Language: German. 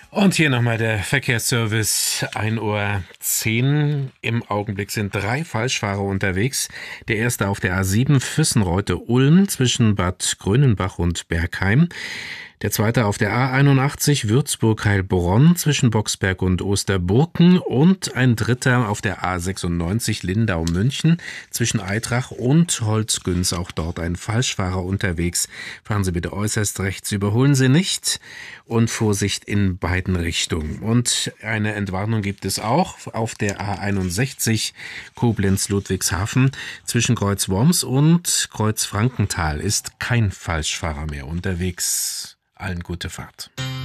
Und hier nochmal der Verkehrsservice, 1:10 Uhr. Im Augenblick sind 3 Falschfahrer unterwegs. Der erste auf der A7 Füssenreute-Ulm zwischen Bad Grönenbach und Bergheim. Der zweite auf der A81 Würzburg-Heilbronn zwischen Boxberg und Osterburken. Und ein dritter auf der A96 Lindau-München zwischen Aitrach und Holzgünz. Auch dort ein Falschfahrer unterwegs. Fahren Sie bitte äußerst rechts, überholen Sie nicht und Vorsicht in beiden Richtungen. Und eine Entwarnung gibt es auch auf der A61 Koblenz-Ludwigshafen zwischen Kreuz Worms und Kreuz Frankenthal ist kein Falschfahrer mehr unterwegs. Allen gute Fahrt.